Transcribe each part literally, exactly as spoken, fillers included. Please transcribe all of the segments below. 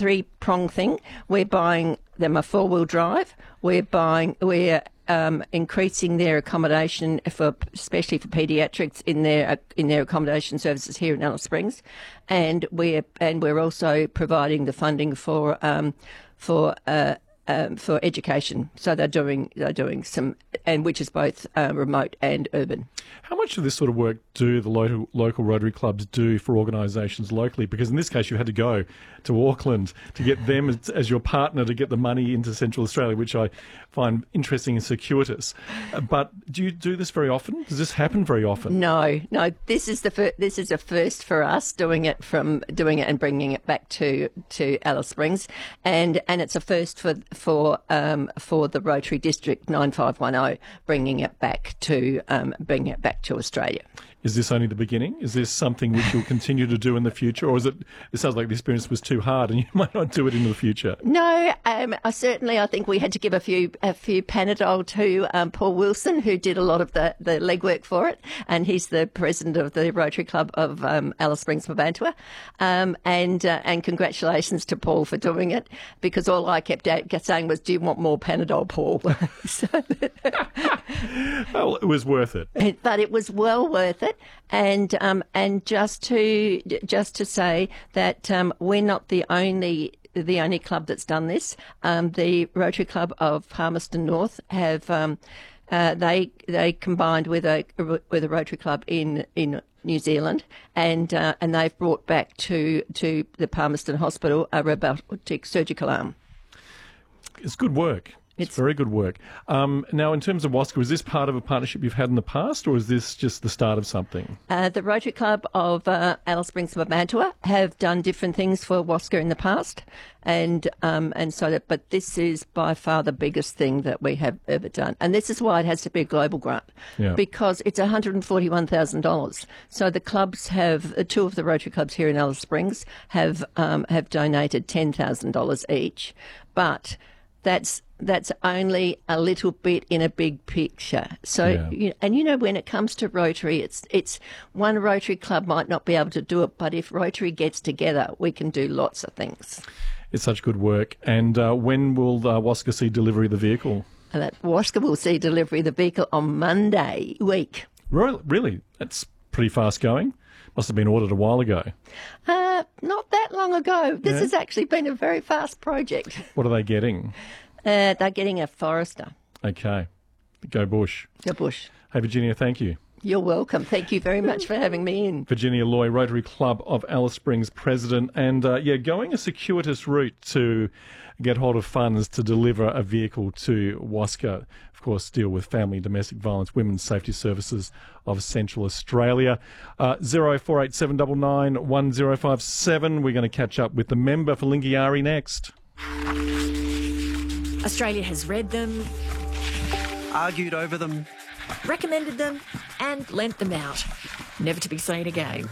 three-prong thing. We're buying them a four-wheel drive. We're buying, we're um, increasing their accommodation for, especially for paediatrics in their in their accommodation services here in Alice Springs, and we're and we're also providing the funding for um, for. Uh, Um, for education, so they're doing they're doing some, and which is both uh, remote and urban. How much of this sort of work do the local local Rotary clubs do for organisations locally? Because in this case, you had to go to Auckland to get them as, as your partner to get the money into Central Australia, which I find interesting and circuitous. Uh, but do you do this very often? Does this happen very often? No, no. This is the fir- this is a first for us, doing it from doing it and bringing it back to to Alice Springs, and and it's a first for. for um, for the Rotary District nine five one zero, bringing it back to um, bringing it back to Australia. Is this only the beginning? Is this something which you'll continue to do in the future, or is it? It sounds like the experience was too hard, and you might not do it in the future. No, um, I certainly. I think we had to give a few a few Panadol to um, Paul Wilson, who did a lot of the, the legwork for it, and he's the president of the Rotary Club of um, Alice Springs, Murbantua. Um, and uh, and congratulations to Paul for doing it, because all I kept saying was, "Do you want more Panadol, Paul?" so, well, it was worth it. But it was well worth it. And um, and just to just to say that um, we're not the only the only club that's done this. Um, the Rotary Club of Palmerston North have um, uh, they they combined with a with a Rotary Club in in New Zealand, and uh, and they've brought back to to the Palmerston Hospital a robotic surgical arm. It's good work. It's, it's very good work. Um, now, in terms of WASCA, is this part of a partnership you've had in the past, or is this just the start of something? Uh, the Rotary Club of uh, Alice Springs, Murbantua have done different things for WASCA in the past, and um, and so that. But this is by far the biggest thing that we have ever done, and this is why it has to be a global grant, yeah. because it's one hundred forty-one thousand dollars. So the clubs have uh, two of the Rotary clubs here in Alice Springs have um, have donated ten thousand dollars each, but that's that's only a little bit in a big picture. So, yeah. you, and you know, when it comes to Rotary, it's it's one Rotary club might not be able to do it, but if Rotary gets together, we can do lots of things. It's such good work. And uh, when will uh, WASCA see delivery of the vehicle? And that WASCA will see delivery of the vehicle on Monday week. Really? That's pretty fast going. Must have been ordered a while ago. Uh, not that long ago. This yeah. has actually been a very fast project. What are they getting? Uh, they're getting a Forester. Okay. Go Bush. Go Bush. Hey, Virginia, thank you. You're welcome. Thank you very much for having me in. Virginia Loy, Rotary Club of Alice Springs President. And, uh, yeah, going a circuitous route to get hold of funds to deliver a vehicle to WASCA. Of course, deal with family and domestic violence, Women's Safety Services of Central Australia. Uh, zero four eight seven nine nine one zero five seven. We're going to catch up with the member for Lingiari next. Australia has read them, argued over them, recommended them, and lent them out, never to be seen again.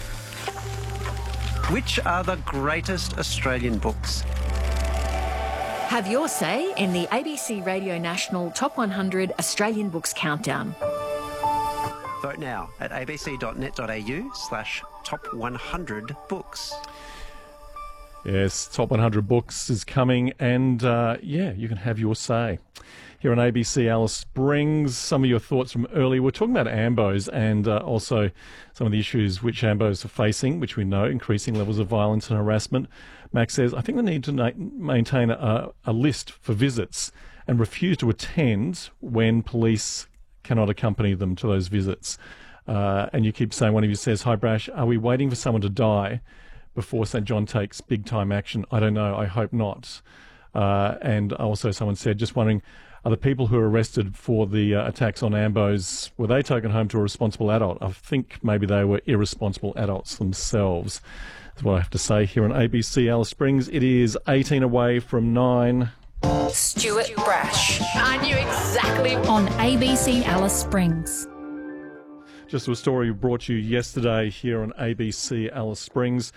Which are the greatest Australian books? Have your say in the A B C Radio National Top one hundred Australian Books Countdown. Vote now at abc.net.au slash top 100 books. Yes, Top one hundred Books is coming, and uh, yeah, you can have your say. Here on A B C Alice Springs, some of your thoughts from earlier. We're talking about AMBOs and uh, also some of the issues which AMBOs are facing, which we know, increasing levels of violence and harassment. Max says, I think they need to na- maintain a, a list for visits and refuse to attend when police cannot accompany them to those visits. Uh, and you keep saying, one of you says, hi Brash, are we waiting for someone to die before St John takes big-time action? I don't know. I hope not. Uh, and also someone said, just wondering, are the people who are arrested for the uh, attacks on AMBOs, were they taken home to a responsible adult? I think maybe they were irresponsible adults themselves. That's what I have to say here on A B C Alice Springs. It is eighteen away from nine. Stuart Brash. I knew exactly. On A B C Alice Springs. Just a story we brought you yesterday here on A B C Alice Springs.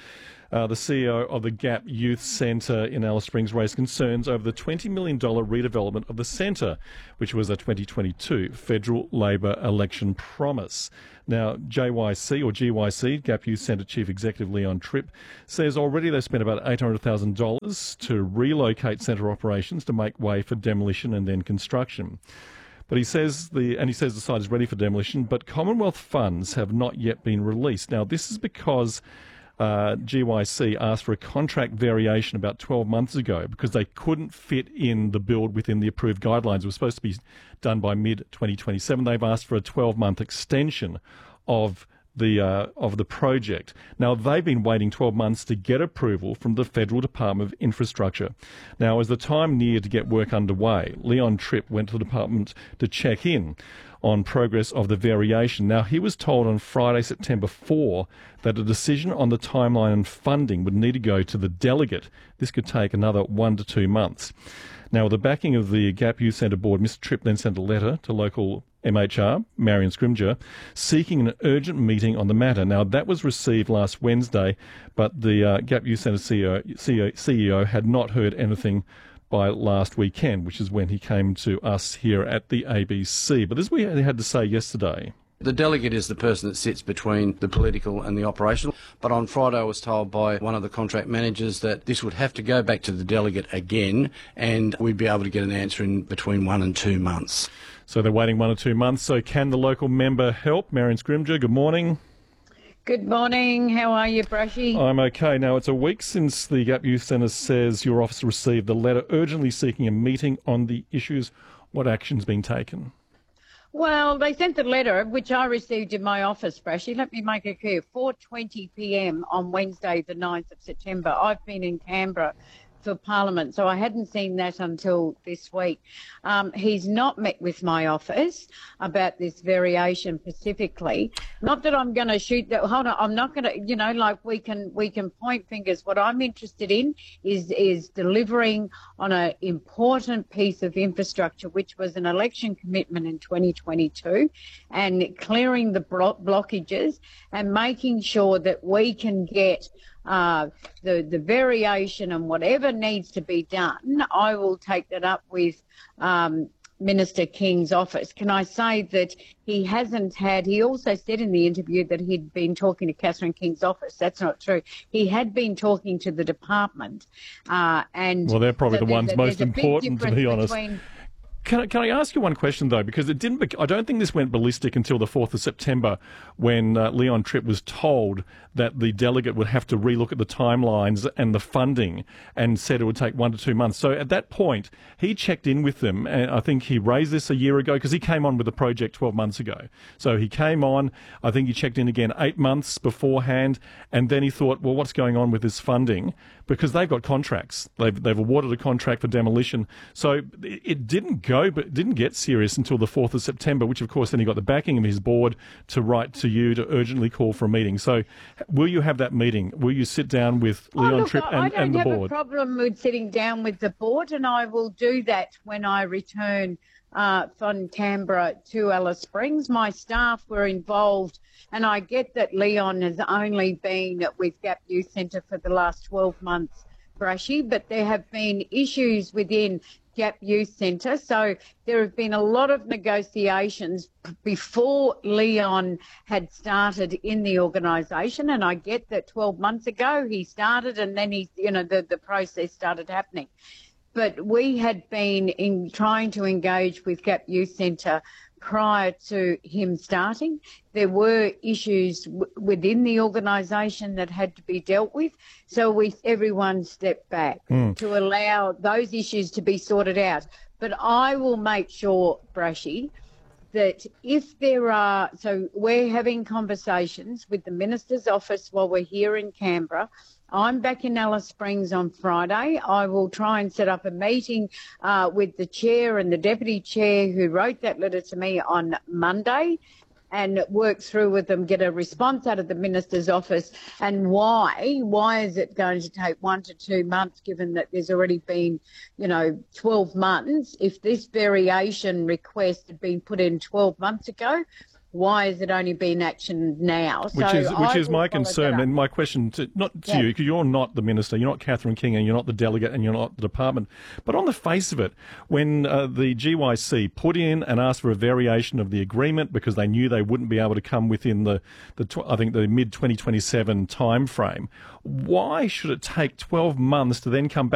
Uh, the C E O of the Gap Youth Centre in Alice Springs raised concerns over the twenty million dollars redevelopment of the centre, which was a twenty twenty-two federal Labor election promise. Now, J Y C or G Y C, Gap Youth Centre Chief Executive Leon Tripp, says already they've spent about eight hundred thousand dollars to relocate centre operations to make way for demolition and then construction. But he says the and he says the site is ready for demolition, but Commonwealth funds have not yet been released. Now, this is because uh, G Y C asked for a contract variation about twelve months ago because they couldn't fit in the build within the approved guidelines. It was supposed to be done by mid twenty twenty-seven. They've asked for a twelve-month extension of the uh, of the project. Now, they've been waiting twelve months to get approval from the Federal Department of Infrastructure. Now, as the time neared to get work underway, Leon Tripp went to the department to check in on progress of the variation. Now, he was told on Friday, September fourth, that a decision on the timeline and funding would need to go to the delegate. This could take another one to two months. Now, with the backing of the Gap Youth Centre Board, Mister Tripp then sent a letter to local M H R, Marion Scrimgeour, seeking an urgent meeting on the matter. Now, that was received last Wednesday, but the uh, Gap Youth Centre C E O, C E O, C E O had not heard anything by last weekend, which is when he came to us here at the A B C. But this is what he had to say yesterday. The delegate is the person that sits between the political and the operational. But on Friday I was told by one of the contract managers that this would have to go back to the delegate again and we'd be able to get an answer in between one and two months. So they're waiting one or two months. So can the local member help? Marion Scrimgeour, good morning. Good morning. How are you, Brushy? I'm okay. Now, it's a week since the Gap Youth Centre says your office received a letter urgently seeking a meeting on the issues. What action's been taken? Well, they sent the letter, which I received in my office, Brushy. Let me make it clear. four twenty p m on Wednesday, the ninth of September. I've been in Canberra for Parliament, so I hadn't seen that until this week. Um, he's not met with my office about this variation specifically. Not that I'm going to shoot that. Hold on, I'm not going to. You know, like we can we can point fingers. What I'm interested in is is delivering on an important piece of infrastructure, which was an election commitment in twenty twenty-two, and clearing the blo- blockages and making sure that we can get Uh, the, the variation and whatever needs to be done. I will take that up with um, Minister King's office. Can I say that he hasn't had, he also said in the interview that he'd been talking to Catherine King's office. That's not true. He had been talking to the department. Uh, and well, they're probably so the ones most important, to be honest. Between, Can I, can I ask you one question, though? Because it didn't. I don't think this went ballistic until the fourth of September when uh, Leon Tripp was told that the delegate would have to relook at the timelines and the funding and said it would take one to two months. So at that point, he checked in with them. And I think he raised this a year ago because he came on with the project twelve months ago. So he came on, I think he checked in again eight months beforehand. And then he thought, well, what's going on with this funding? Because they've got contracts. They've, they've awarded a contract for demolition. So it didn't go, but it didn't get serious until the fourth of September, which, of course, then he got the backing of his board to write to you to urgently call for a meeting. So will you have that meeting? Will you sit down with Leon oh, look, Tripp and, and the board? I don't have board? a problem with sitting down with the board, and I will do that when I return uh, from Canberra to Alice Springs. My staff were involved, and I get that Leon has only been with Gap Youth Centre for the last twelve months, Brushy, but there have been issues within Gap Youth Centre. So there have been a lot of negotiations before Leon had started in the organisation, and I get that twelve months ago he started, and then he, you know, the, the process started happening. But we had been in trying to engage with Gap Youth Centre prior to him starting. There were issues w- within the organisation that had to be dealt with, so we everyone stepped back mm. to allow those issues to be sorted out. But I will make sure, Brushy, that if there are, so we're having conversations with the Minister's office while we're here in Canberra. I'm back in Alice Springs on Friday. I will try and set up a meeting uh, with the chair and the deputy chair who wrote that letter to me on Monday and work through with them, get a response out of the Minister's office and why. Why is it going to take one to two months given that there's already been, you know, twelve months? If this variation request had been put in twelve months ago, why has it only been actioned now? Which so is which I is will my follow that concern, up. and my question to not to Yeah. you, because you're not the minister, you're not Catherine King, and you're not the delegate, and you're not the department. But on the face of it, when uh, the G Y C put in and asked for a variation of the agreement because they knew they wouldn't be able to come within the the tw- I think the mid twenty twenty-seven time frame, why should it take twelve months to then come back